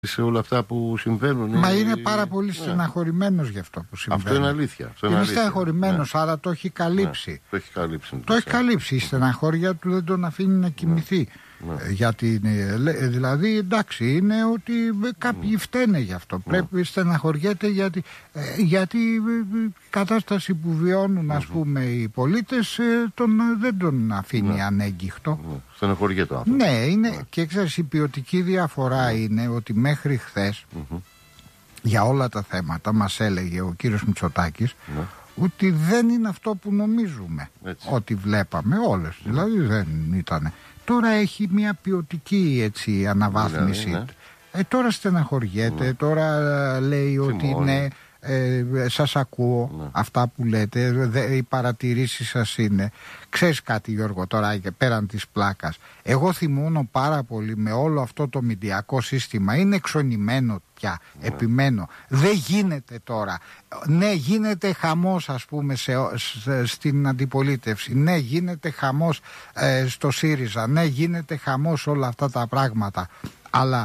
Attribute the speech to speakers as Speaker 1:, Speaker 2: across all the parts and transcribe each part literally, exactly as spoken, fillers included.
Speaker 1: σε όλα αυτά που συμβαίνουν.
Speaker 2: Μα είναι πάρα πολύ ναι. στεναχωρημένος γι' αυτό που συμβαίνει.
Speaker 1: Αυτό είναι αλήθεια. Αυτό είναι
Speaker 2: είναι
Speaker 1: αλήθεια.
Speaker 2: στεναχωρημένος, ναι. άρα το έχει καλύψει.
Speaker 1: Ναι. Το έχει καλύψει.
Speaker 2: Το έχει καλύψει. Η στεναχώρια του δεν τον αφήνει να κοιμηθεί. Ναι. Γιατί είναι, δηλαδή εντάξει είναι ότι κάποιοι φταίνε γι' αυτό. Ναι. Πρέπει στεναχωριέται γιατί, γιατί η κατάσταση που βιώνουν ας πούμε οι πολίτες τον, δεν τον αφήνει ναι. ανέγκυχτο.
Speaker 1: Ναι. Στεναχωριέται αυτό.
Speaker 2: Ναι, είναι, ναι. Και ξέρεις η ποιοτική διαφορά ναι. είναι ότι μέχρι χθες mm-hmm. για όλα τα θέματα μας έλεγε ο κύριος Μητσοτάκης ναι. ότι δεν είναι αυτό που νομίζουμε. Έτσι. Ότι βλέπαμε όλες. Mm. Δηλαδή δεν ήταν. Τώρα έχει μια ποιοτική έτσι, αναβάθμιση. Ναι, ναι. Ε, τώρα στεναχωριέται, ναι. τώρα λέει Θυμώνει. ότι είναι, ε, σας ακούω ναι. αυτά που λέτε, δε, οι παρατηρήσεις σας είναι. Ξέρεις κάτι Γιώργο τώρα και πέραν της πλάκας. Εγώ θυμώνω πάρα πολύ με όλο αυτό το μηντιακό σύστημα. Είναι εξονημένο πια, ναι. επιμένω. Δεν γίνεται τώρα. Ναι, γίνεται χαμός ας πούμε σε, σε, στην αντιπολίτευση. Ναι, γίνεται χαμός ε, στο ΣΥΡΙΖΑ. Ναι, γίνεται χαμός όλα αυτά τα πράγματα. Αλλά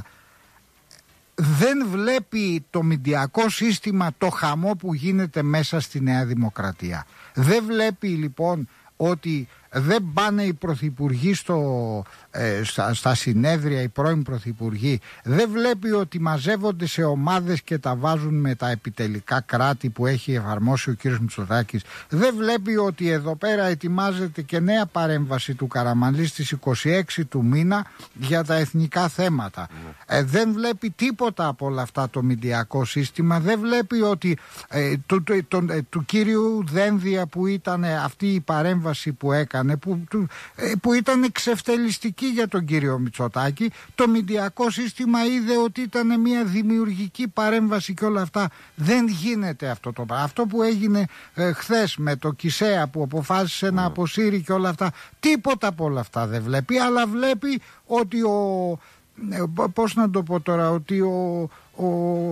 Speaker 2: δεν βλέπει το μηντιακό σύστημα το χαμό που γίνεται μέσα στη Νέα Δημοκρατία. Δεν βλέπει λοιπόν ότι δεν πάνε οι πρωθυπουργοί στο, ε, στα, στα συνέδρια, οι πρώην πρωθυπουργοί. Δεν βλέπει ότι μαζεύονται σε ομάδες και τα βάζουν με τα επιτελικά κράτη που έχει εφαρμόσει ο κύριος Μητσοτάκης. Δεν βλέπει ότι εδώ πέρα ετοιμάζεται και νέα παρέμβαση του Καραμανλή στις είκοσι έξι του μήνα για τα εθνικά θέματα. Ε, δεν βλέπει τίποτα από όλα αυτά το μηντιακό σύστημα. Δεν βλέπει ότι ε, του, του, του, του, του κύριου Δένδια που ήταν αυτή η παρέμβαση που έκανε Που, που ήταν εξευτελιστική για τον κύριο Μητσοτάκη. Το μηντιακό σύστημα είδε ότι ήταν μια δημιουργική παρέμβαση και όλα αυτά. Δεν γίνεται αυτό το πράγμα. Αυτό που έγινε ε, χθες με το Κισέα που αποφάσισε mm. να αποσύρει και όλα αυτά, τίποτα από όλα αυτά δεν βλέπει, αλλά βλέπει ότι ο ε, πώς να το πω τώρα, ότι ο Ο,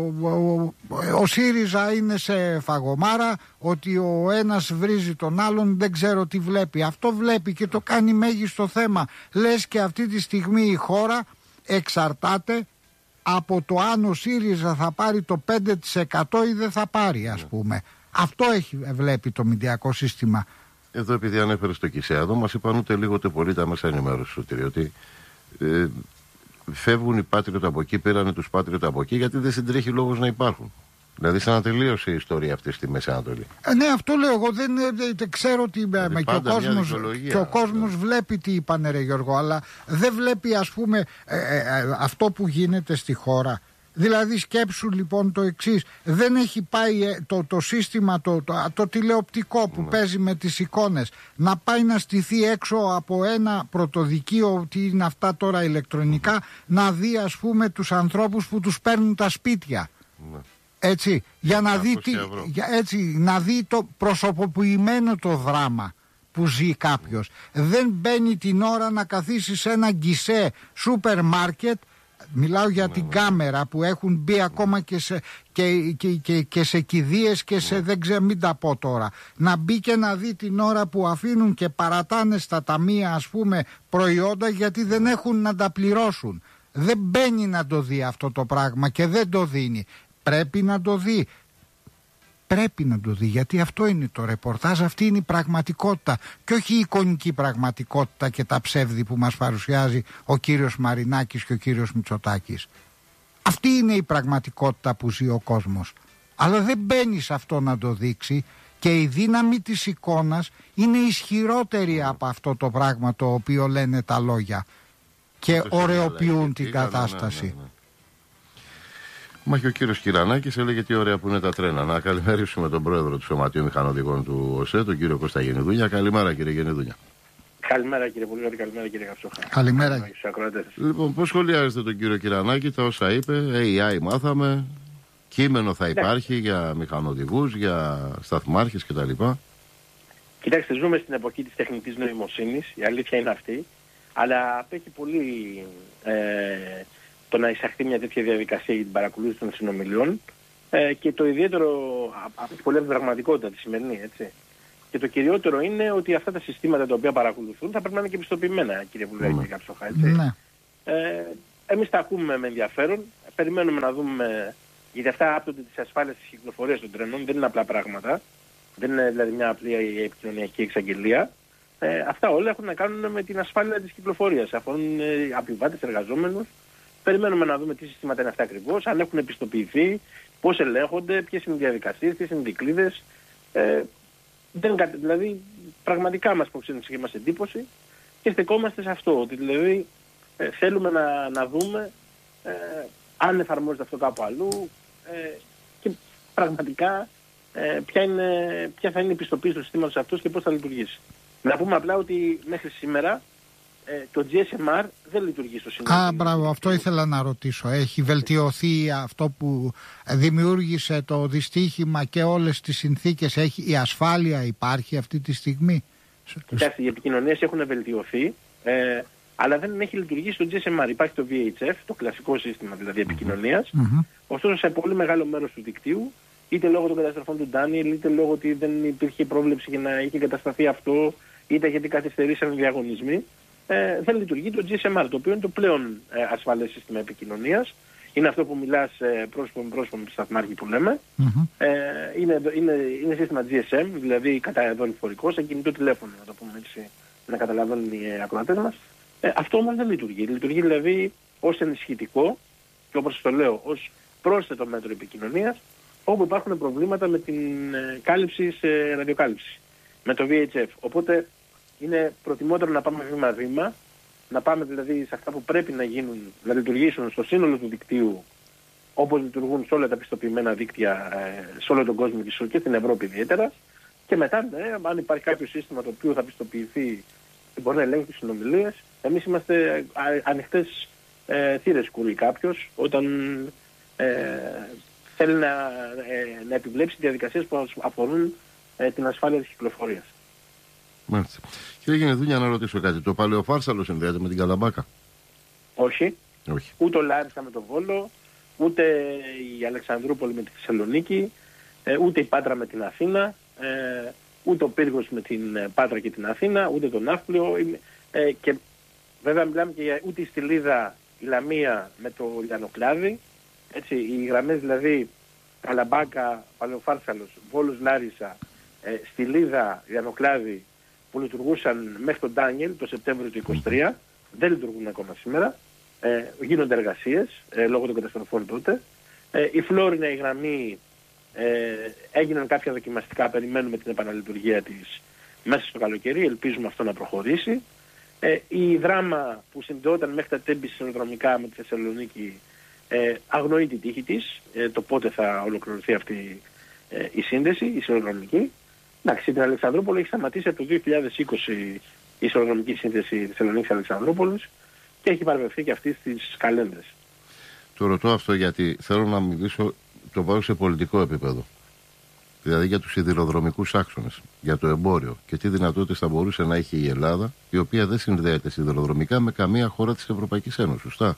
Speaker 2: ο, ο ΣΥΡΙΖΑ είναι σε φαγωμάρα, ότι ο ένας βρίζει τον άλλον, δεν ξέρω τι βλέπει. Αυτό βλέπει και το κάνει μέγιστο θέμα. Λες και αυτή τη στιγμή η χώρα εξαρτάται από το αν ο ΣΥΡΙΖΑ θα πάρει το πέντε τοις εκατό ή δεν θα πάρει ας πούμε. Αυτό έχει, βλέπει το μηντιακό σύστημα.
Speaker 1: Εδώ επειδή ανέφερες το Κισέα, εδώ μας είπαν ούτε λίγο ούτε πολύ τα μέσα ενημέρωση ότι ε, φεύγουν οι Patriot από εκεί, πήρανε τους Patriot από εκεί, γιατί δεν συντρέχει λόγος να υπάρχουν. Δηλαδή, σαν να τελείωσε η ιστορία αυτή στη Μέση Ανατολή.
Speaker 2: Ε, ναι, αυτό λέω εγώ. Δεν, δεν, δεν ξέρω ότι δηλαδή, και ο κόσμος, και ο κόσμος ναι. βλέπει τι είπανε, ρε Γιώργο, αλλά δεν βλέπει, ας πούμε, ε, ε, ε, αυτό που γίνεται στη χώρα. Δηλαδή σκέψου λοιπόν το εξής, δεν έχει πάει το, το σύστημα, το, το, το τηλεοπτικό που ναι. παίζει με τις εικόνες να πάει να στηθεί έξω από ένα πρωτοδικείο, ότι είναι αυτά τώρα ηλεκτρονικά, ναι. να δει ας πούμε τους ανθρώπους που τους παίρνουν τα σπίτια. Ναι. Έτσι, για να δει, τι, για, έτσι, να δει το προσωποποιημένο το δράμα που ζει κάποιος. Δεν μπαίνει την ώρα να καθίσει σε ένα γκισέ σούπερ μάρκετ. Μιλάω για την κάμερα που έχουν μπει ακόμα και σε, και, και, και, και σε κηδείες και σε δεν ξέρω μην τα πω τώρα. Να μπει και να δει την ώρα που αφήνουν και παρατάνε στα ταμεία ας πούμε προϊόντα γιατί δεν έχουν να τα πληρώσουν. Δεν μπαίνει να το δει αυτό το πράγμα και δεν το δίνει. Πρέπει να το δει. Πρέπει να το δει, γιατί αυτό είναι το ρεπορτάζ, αυτή είναι η πραγματικότητα και όχι η εικονική πραγματικότητα και τα ψεύδη που μας παρουσιάζει ο κύριος Μαρινάκης και ο κύριος Μητσοτάκης. Αυτή είναι η πραγματικότητα που ζει ο κόσμος, αλλά δεν μπαίνει σε αυτό να το δείξει και η δύναμη της εικόνας είναι ισχυρότερη από αυτό το πράγμα το οποίο λένε τα λόγια και ωρεοποιούν την κατάσταση. Ναι, ναι, ναι.
Speaker 1: Μα και ο κύριος Κυρανάκης έλεγε τι ωραία που είναι τα τρένα. Να καλημερίσουμε τον πρόεδρο του Σωματείου Μηχανοδηγών του ΟΣΕ, τον κύριο Κώστα Γενιδούνια. Καλημέρα κύριε Γενιδούνια.
Speaker 3: Καλημέρα κύριε Πολύγαρη, καλημέρα κύριε Καψόχα.
Speaker 2: Καλημέρα.
Speaker 1: Λοιπόν, πώς σχολιάζετε τον κύριο Κυρανάκη, τα όσα είπε, έι άι μάθαμε, κείμενο θα υπάρχει ναι. για μηχανοδηγούς, για σταθμάρχες κτλ.
Speaker 3: Κοιτάξτε, ζούμε στην εποχή της τεχνητής νοημοσύνης, η αλήθεια είναι αυτή, αλλά απέχει πολύ... Ε, το να εισαχθεί μια τέτοια διαδικασία για την παρακολούθηση των συνομιλιών ε, και το ιδιαίτερο, απέχει πολύ από την πραγματικότητα τη σημερινή, έτσι. Και το κυριότερο είναι ότι αυτά τα συστήματα τα οποία παρακολουθούν θα πρέπει να είναι και πιστοποιημένα, κύριε Βουλγαρή, mm. και Καψόχα, έτσι.
Speaker 2: Mm.
Speaker 3: Ε, εμείς τα ακούμε με ενδιαφέρον, περιμένουμε να δούμε, γιατί αυτά άπτονται της ασφάλειας της κυκλοφορίας των τρένων, δεν είναι απλά πράγματα. Δεν είναι δηλαδή μια απλή επικοινωνιακή εξαγγελία. Ε, αυτά όλα έχουν να κάνουν με την ασφάλεια της κυκλοφορίας. Αφορούν ε, επιβάτες, εργαζόμενους. Περιμένουμε να δούμε τι συστήματα είναι αυτά ακριβώς, αν έχουν επιστοποιηθεί, πώς ελέγχονται, ποιες είναι οι διαδικασίες, ποιες είναι οι δικλείδες. Ε, δεν, δηλαδή πραγματικά μας προξένησε και μας εντύπωση και στεκόμαστε σε αυτό. Ότι δηλαδή ε, θέλουμε να, να δούμε ε, αν εφαρμόζεται αυτό κάπου αλλού ε, και πραγματικά ε, ποια, είναι, ποια θα είναι η πιστοποίηση του συστήματος αυτούς και πώς θα λειτουργήσει. Να πούμε απλά ότι μέχρι σήμερα ε, το τζι ες εμ αρ δεν λειτουργεί στο σύνολο.
Speaker 2: Α, μπράβο, αυτό ήθελα να ρωτήσω. Έχει βελτιωθεί αυτό που δημιούργησε το δυστύχημα και όλες τις συνθήκες? Έχει, η ασφάλεια υπάρχει αυτή τη στιγμή?
Speaker 3: Κοιτάξτε, οι επικοινωνίες έχουν βελτιωθεί, ε, αλλά δεν έχει λειτουργήσει το τζι ες εμ αρ. Υπάρχει το βι έιτς εφ, το κλασικό σύστημα δηλαδή επικοινωνίας. Mm-hmm. Ωστόσο, σε πολύ μεγάλο μέρος του δικτύου, είτε λόγω των καταστροφών του Ντάνιελ, είτε λόγω ότι δεν υπήρχε πρόβλεψη για να είχε κατασταθεί αυτό, είτε γιατί καθυστερήσαν οι διαγωνισμοί, ε, δεν λειτουργεί το τζι ες εμ αρ, το οποίο είναι το πλέον ε, ασφαλές σύστημα επικοινωνίας. Είναι αυτό που μιλάς ε, πρόσωπο με πρόσωπο με σταθμάρχη που λέμε. Mm-hmm. Ε, είναι, είναι, είναι σύστημα τζι ες εμ, δηλαδή κατά δορυφορικό, σε κινητό τηλέφωνο, να το πούμε έτσι, να καταλαβαίνουν οι ε, ακροατές μας. Ε, αυτό όμως δεν λειτουργεί. Λειτουργεί δηλαδή ως ενισχυτικό και όπως το λέω, ως πρόσθετο μέτρο επικοινωνίας, όπου υπάρχουν προβλήματα με την ε, κάλυψη σε ραδιοκάλυψη, με το βι έιτς εφ. Οπότε είναι προτιμότερο να πάμε βήμα-βήμα, να πάμε δηλαδή σε αυτά που πρέπει να γίνουν, να λειτουργήσουν στο σύνολο του δικτύου, όπως λειτουργούν σε όλα τα πιστοποιημένα δίκτυα, ε, σε όλο τον κόσμο και στην Ευρώπη ιδιαίτερα. Και μετά, ναι, αν υπάρχει κάποιο σύστημα το οποίο θα πιστοποιηθεί και μπορεί να ελέγχει τις συνομιλίες, εμείς είμαστε ανοιχτές ε, θύρες κουρεί κάποιος όταν ε, θέλει να, ε, να επιβλέψει διαδικασίες που αφορούν ε, την ασφάλεια της κυκλοφορίας.
Speaker 1: Μάλιστα. Κύριε Γενεδούνια, να ρωτήσω κάτι. Το Παλαιοφάρσαλο συνδέεται με την Καλαμπάκα?
Speaker 3: Όχι.
Speaker 1: Όχι.
Speaker 3: Ούτε ο Λάρισα με τον Βόλο, ούτε η Αλεξανδρούπολη με τη Θεσσαλονίκη, ε, ούτε η Πάτρα με την Αθήνα, ε, ούτε ο Πύργος με την Πάτρα και την Αθήνα, ούτε το Ναύπλιο. Ε, και βέβαια μιλάμε και για ούτε η Στυλίδα, η Λαμία με το Λιανοκλάδι. Έτσι, οι γραμμές δηλαδή Καλαμπάκα, Παλαιοφάρσαλος, Βόλος, Λάρισα, ε, Στυλίδα, Λιανοκλάδι, που λειτουργούσαν μέχρι τον Ντάνιελ το Σεπτέμβριο του είκοσι τρία, δεν λειτουργούν ακόμα σήμερα. Ε, γίνονται εργασίες ε, λόγω των καταστροφών τότε. Ε, η Φλόρινα, η γραμμή, ε, έγιναν κάποια δοκιμαστικά, περιμένουμε την επαναλειτουργία της μέσα στο καλοκαίρι, ελπίζουμε αυτό να προχωρήσει. Ε, η Δράμα που συνδεόταν μέχρι τα Τέμπη συνοδρομικά με τη Θεσσαλονίκη ε, αγνοεί τη τύχη της, ε, το πότε θα ολοκληρωθεί αυτή ε, η σύνδεση, η συνοδρομική. Εντάξει, την Αλεξανδρούπολη έχει σταματήσει από το δύο χιλιάδες είκοσι η συνοδρομική σύνδεση Θεσσαλονίκης Αλεξανδρούπολης και έχει παραβευθεί και αυτή στις καλένδες.
Speaker 1: Το ρωτώ αυτό γιατί θέλω να μιλήσω, το πάω σε πολιτικό επίπεδο. Δηλαδή για τους σιδηροδρομικούς άξονες, για το εμπόριο και τι δυνατότητες θα μπορούσε να έχει η Ελλάδα, η οποία δεν συνδέεται σιδηροδρομικά με καμία χώρα της Ευρωπαϊκής Ένωσης, σωστά?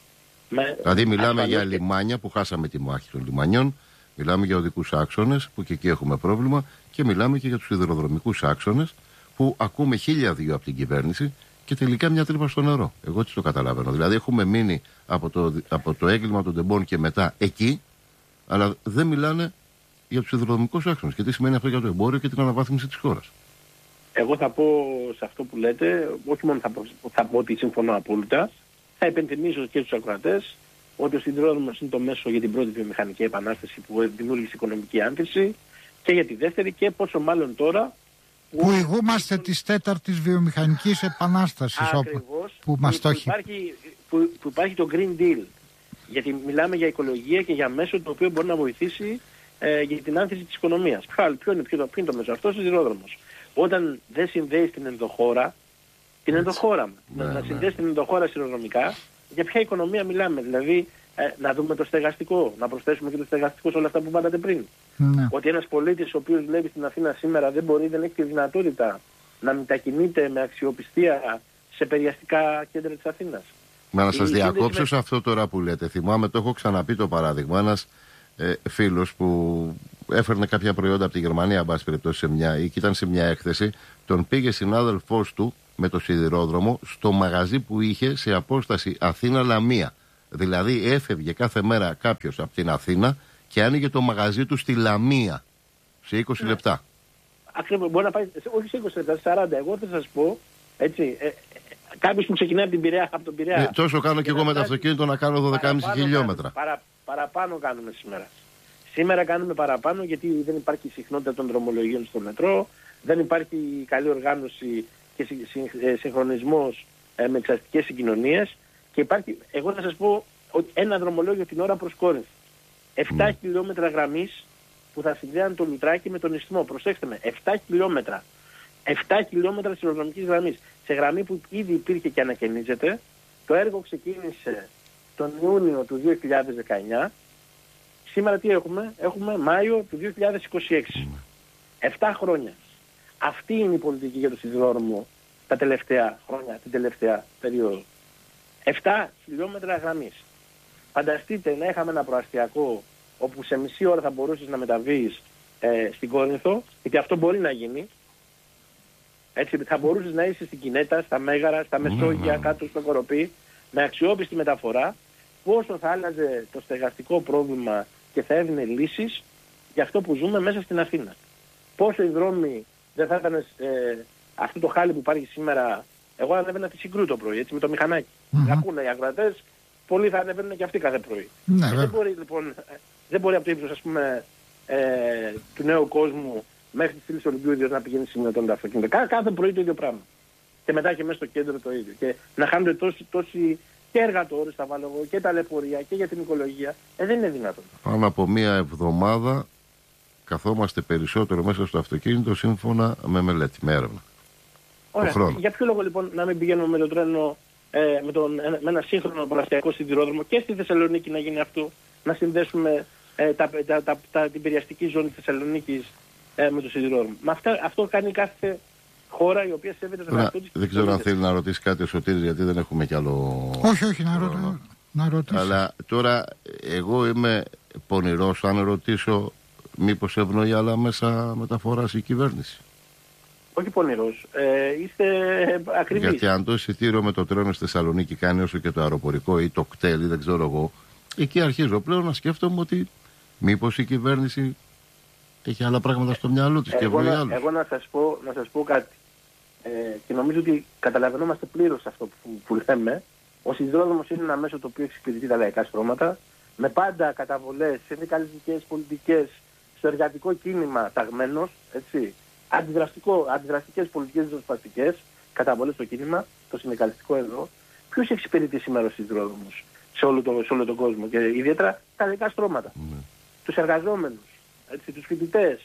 Speaker 1: Με... Δηλαδή μιλάμε για λιμάνια που χάσαμε τη μάχη των λιμανιών, μιλάμε για οδικούς άξονες που και εκεί έχουμε πρόβλημα και μιλάμε και για τους σιδηροδρομικούς άξονες που ακούμε χίλια δύο από την κυβέρνηση και τελικά μια τρύπα στο νερό. Εγώ έτσι το καταλαβαίνω. Δηλαδή έχουμε μείνει από το, από το έγκλημα των τεμπών και μετά εκεί, αλλά δεν μιλάνε για τους σιδηροδρομικούς άξονες. Και τι σημαίνει αυτό για το εμπόριο και την αναβάθμιση της χώρας?
Speaker 3: Εγώ θα πω σε αυτό που λέτε, όχι μόνο θα πω, θα πω ότι συμφωνώ απόλυτα, θα υπενθυμίσω και στους ακροατές ότι ο σιδηρόδρομος είναι το μέσο για την πρώτη βιομηχανική επανάσταση που δημιούργησε οικονομική άνθηση και για τη δεύτερη και πόσο μάλλον τώρα
Speaker 2: που ηγούμαστε της τέταρτης βιομηχανικής επανάστασης.
Speaker 3: Ακριβώς,
Speaker 2: που, μας
Speaker 3: που, που, υπάρχει, που, που υπάρχει το Green Deal. Γιατί μιλάμε για οικολογία και για μέσο το οποίο μπορεί να βοηθήσει ε, για την άνθηση της οικονομίας. Ποιο, ποιο, είναι, ποιο, ποιο είναι το μέσο? Αυτό ο σιδηρόδρομος. Όταν δεν συνδέει την ενδοχώρα, την ενδοχώρα ναι, να, ναι. να συνδέσει την ενδοχώρα σιδηροδρομικά, για ποια οικονομία μιλάμε? Δηλαδή ε, να δούμε το στεγαστικό, να προσθέσουμε και το στεγαστικό σε όλα αυτά που είπατε πριν. Ναι. Ότι ένας πολίτης ο οποίος δουλεύει στην Αθήνα σήμερα δεν μπορεί, δεν έχει τη δυνατότητα να μετακινείται με αξιοπιστία σε περιαστικά κέντρα της Αθήνας.
Speaker 1: Μα να σας η διακόψω με... σε αυτό τώρα που λέτε. Θυμάμαι, το έχω ξαναπεί το παράδειγμα. Ένας ε, φίλος που έφερνε κάποια προϊόντα από τη Γερμανία, εν πάση περιπτώσει, σε μια, ή ήταν σε μια έκθεση, τον πήγε συνάδελφός του με το σιδηρόδρομο στο μαγαζί που είχε σε απόσταση Αθήνα-Λαμία. Δηλαδή έφευγε κάθε μέρα κάποιος από την Αθήνα και άνοιγε το μαγαζί του στη Λαμία σε είκοσι ναι. λεπτά.
Speaker 3: Ακριβώς, μπορεί να πάει, όχι σε είκοσι λεπτά, σε σαράντα. Εγώ θα σας πω, έτσι, ε, ε, κάποιος που ξεκινάει από, την Πειραιά, από τον Πειραιά.
Speaker 1: Ε, τόσο κάνω και εγώ με το αυτοκίνητο να κάνω δώδεκα κόμμα πέντε χιλιόμετρα.
Speaker 3: Παρα, παραπάνω κάνουμε σήμερα. Σήμερα κάνουμε παραπάνω γιατί δεν υπάρχει συχνότητα των δρομολογίων στο μετρό, δεν υπάρχει καλή οργάνωση και συγχρονισμός ε, με τις αστικές συγκοινωνίες και υπάρχει, εγώ θα σας πω, ένα δρομολόγιο την ώρα προς Κόρινθο. επτά mm. χιλιόμετρα γραμμής που θα συνδέαν το Λουτράκι με τον Ισθμό. Προσέξτε με, επτά χιλιόμετρα. επτά χιλιόμετρα σιδηροδρομικής γραμμής. Σε γραμμή που ήδη υπήρχε και ανακαινίζεται. Το έργο ξεκίνησε τον Ιούνιο του δύο χιλιάδες δεκαεννιά. Σήμερα τι έχουμε? Έχουμε Μάιο του δύο χιλιάδες είκοσι έξι. Mm. επτά χρόνια. Αυτή είναι η πολιτική για το σιδηρόδρομο τα τελευταία χρόνια, την τελευταία περίοδο. επτά χιλιόμετρα γραμμής. Φανταστείτε να είχαμε ένα προαστιακό όπου σε μισή ώρα θα μπορούσες να μεταβείς ε, στην Κόρινθο, γιατί αυτό μπορεί να γίνει. Έτσι, θα μπορούσες να είσαι στην Κινέτα, στα Μέγαρα, στα Μεσόγεια, mm-hmm. κάτω στο Κοροπή, με αξιόπιστη μεταφορά, πόσο θα άλλαζε το στεγαστικό πρόβλημα και θα έδινε λύσεις για αυτό που ζούμε μέσα στην Αθήνα. Πόσο οι δρόμοι δεν θα ήταν ε, αυτό το χάλι που υπάρχει σήμερα. Εγώ ανέβαινα τη Συγκρού το πρωί, έτσι, με το μηχανάκι. Mm-hmm. Ακούνε οι ακροατές, πολλοί θα ανεβαίνουν και αυτοί κάθε πρωί. Ναι, δεν μπορεί λοιπόν, δεν μπορεί από το ύψος, ας πούμε, ε, του νέου κόσμου μέχρι τη στήλη Ολυμπίου να πηγαίνει σημειωτών τα αυτοκίνητα. Κάθε, κάθε πρωί το ίδιο πράγμα. Και μετά και μέσα στο κέντρο το ίδιο. Και να χάνονται τόσοι, τόσοι και εργατόρες, θα βάλω εγώ, και τα λεωφορεία και για την οικολογία. Ε, δεν είναι δυνατόν.
Speaker 1: Πάνω από μία εβδομάδα καθόμαστε περισσότερο μέσα στο αυτοκίνητο σύμφωνα με μελέτη, με έρευνα.
Speaker 3: Ωραία. Για ποιο λόγο λοιπόν να μην πηγαίνουμε με το τρένο, ε, με, τον, με ένα σύγχρονο προαστιακό σιδηρόδρομο και στη Θεσσαλονίκη να γίνει αυτό, να συνδέσουμε ε, τα, τα, τα, τα, την περιαστική ζώνη της Θεσσαλονίκης ε, με το σιδηρόδρομο. Με αυτά, αυτό κάνει κάθε χώρα η οποία σέβεται τον εαυτό της.
Speaker 1: Δεν ξέρω αν θέλει να ρωτήσει κάτι ο Σωτήρης, γιατί δεν έχουμε κι άλλο.
Speaker 2: Όχι, όχι, να, ρωτώ, να ρωτήσω.
Speaker 1: Αλλά τώρα εγώ είμαι πονηρός αν ρωτήσω μήπως ευνοεί άλλα μέσα μεταφοράς η κυβέρνηση.
Speaker 3: Όχι πονηρός, ε, είστε ακριβείς.
Speaker 1: Γιατί αν το εισιτήριο με το τρένο στη Θεσσαλονίκη κάνει όσο και το αεροπορικό ή το κτέλ, δεν ξέρω εγώ, εκεί αρχίζω πλέον να σκέφτομαι ότι μήπως η κυβέρνηση έχει άλλα πράγματα στο μυαλό της και
Speaker 3: εγώ,
Speaker 1: βοηθάει
Speaker 3: να,
Speaker 1: άλλους.
Speaker 3: εγώ να σας πω, να σας πω κάτι. Ε, και νομίζω ότι καταλαβαίνόμαστε πλήρως αυτό που, που λέμε. Ο σιδηρόδρομος είναι ένα μέσο το οποίο εξυπηρετεί τα λαϊκά στρώματα, με πάντα καταβολές, συνδικαλιστικές, πολιτικές, στο εργατικό κίνημα ταγμένος, έτσι. Αντιδραστικές πολιτικές ριζοσπαστικές, καταβολές στο κίνημα, το συνδικαλιστικό εδώ. Ποιος εξυπηρετεί σήμερα ο σιδηρόδρομος σε όλο, το, σε όλο τον κόσμο και ιδιαίτερα τα λαϊκά στρώματα. Mm. Τους εργαζόμενους, έτσι, τους φοιτητές,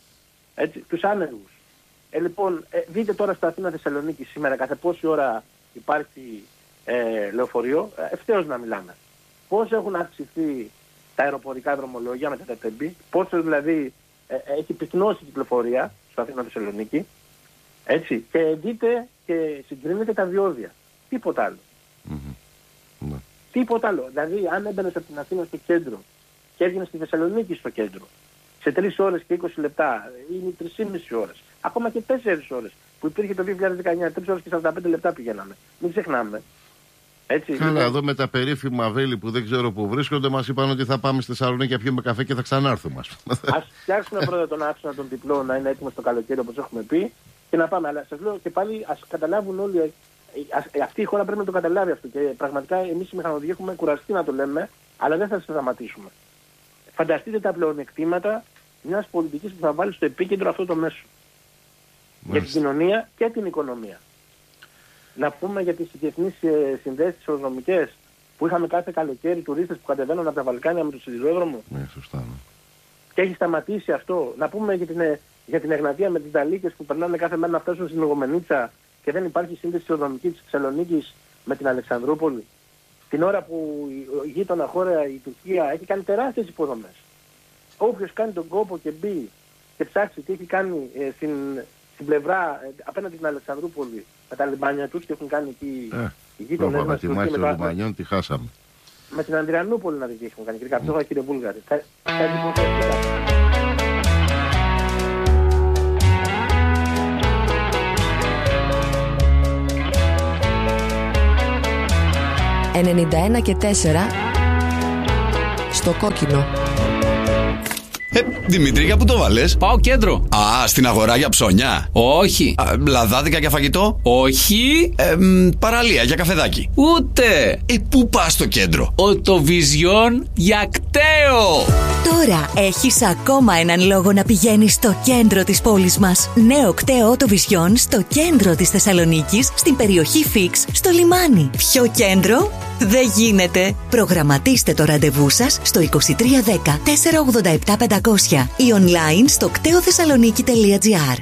Speaker 3: έτσι, τους άνεργους. Ε, λοιπόν, ε, δείτε τώρα στα Αθήνα Θεσσαλονίκη σήμερα κάθε πόση ώρα υπάρχει ε, λεωφορείο, ε, ευθέως να μιλάμε. Πώς έχουν αυξηθεί τα αεροπορικά δρομολόγια με τα τετεμπή, πόσο δηλαδή ε, έχει πυκνώσει η κυκλοφορία στο Αθήνα Θεσσαλονίκη, έτσι, και δείτε και συγκρίνετε τα διόδια. Τίποτα άλλο. Mm-hmm. Mm-hmm. Τίποτα άλλο. Δηλαδή, αν έμπαινες από την Αθήνα στο κέντρο και έβγαινες στη Θεσσαλονίκη στο κέντρο, σε τρεις ώρες και είκοσι λεπτά ή τρεις και μισή ώρες, ακόμα και τέσσερις ώρες που υπήρχε το δύο χιλιάδες δεκαεννιά, τρεις ώρες και σαράντα πέντε λεπτά πηγαίναμε. Μην ξεχνάμε. Έτσι,
Speaker 1: Καλά, λοιπόν, εδώ με τα περίφημα βέλη που δεν ξέρω που βρίσκονται, μας είπαν ότι θα πάμε στη Θεσσαλονίκη να πιούμε καφέ και θα ξανάρθουμε.
Speaker 3: Ας φτιάξουμε πρώτα τον άξονα τον διπλό να είναι έτοιμο το καλοκαίρι όπως έχουμε πει και να πάμε. Αλλά σας λέω και πάλι ας καταλάβουν όλοι. Ας, αυτή η χώρα πρέπει να το καταλάβει αυτό και πραγματικά εμείς οι μηχανοδηγοί έχουμε κουραστεί να το λέμε, αλλά δεν θα σας σταματήσουμε. Φανταστείτε τα πλεονεκτήματα μιας πολιτικής που θα βάλει στο επίκεντρο αυτό το μέσο. Μάλιστα. Για την κοινωνία και την οικονομία. Να πούμε για τις διεθνείς συνδέσεις αεροδρομικές που είχαμε κάθε καλοκαίρι τουρίστες που κατεβαίνουν από τα Βαλκάνια με το σιδηρόδρομο.
Speaker 1: Ναι, σωστά. Ναι.
Speaker 3: Και έχει σταματήσει αυτό. Να πούμε για την, για την Εγνατία με τις Δαλίκες που περνάνε κάθε μέρα να φτάσουν στην Λογομενίτσα και δεν υπάρχει σύνδεση αεροδρομική της Θεσσαλονίκης με την Αλεξανδρούπολη. Την ώρα που η γείτονα χώρα, η Τουρκία, έχει κάνει τεράστιες υποδομές. Όποιος κάνει τον κόπο και μπει και ψάξει τι έχει κάνει ε, στην, στην πλευρά ε, απέναντι στην Αλεξανδρούπολη με τα λιμάνια τους και έχουν κάνει εκεί
Speaker 1: ε,
Speaker 3: οι γείτονες μας.
Speaker 1: Με τη μάχη των λιμανιών τη χάσαμε.
Speaker 3: Με την Ανδριανούπολη να δει τι έχουν κάνει. Κύριε Καψόγα, κύριε Βούλγαρη. Θα, θα
Speaker 4: ενενήντα ένα και τέσσερα στο κόκκινο.
Speaker 5: Ε, Δημήτρη, για πού το βάλες?
Speaker 6: Πάω κέντρο.
Speaker 5: Α, στην αγορά για ψώνια.
Speaker 6: Όχι.
Speaker 5: Α, λαδάδικα για φαγητό.
Speaker 6: Όχι.
Speaker 5: Ε, μ, παραλία για καφεδάκι.
Speaker 6: Ούτε.
Speaker 5: Ε, πού πας στο κέντρο?
Speaker 6: Οτοβιζιόν για κταίο.
Speaker 7: Τώρα έχεις ακόμα έναν λόγο να πηγαίνεις στο κέντρο της πόλης μας. Νέο κταίο Οτοβιζιόν στο κέντρο της Θεσσαλονίκης, στην περιοχή Φίξ, στο λιμάνι. Πιο κέντρο δεν γίνεται. Προγραμματίστε το ραντεβού σας στο είκοσι τρία δέκα τετρακόσια ογδόντα επτά πεντακόσια ή online στο κτέοθεσσαλονίκη τελεία τζι άρ.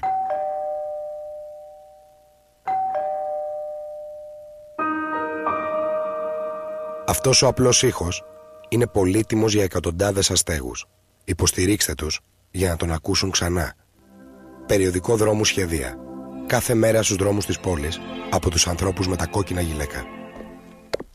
Speaker 8: Αυτός ο απλός ήχος είναι πολύτιμος για εκατοντάδες αστέγους. Υποστηρίξτε τους για να τον ακούσουν ξανά. Περιοδικό Δρόμου Σχεδία. Κάθε μέρα στους δρόμους της πόλης από τους ανθρώπους με τα κόκκινα γυλαίκα.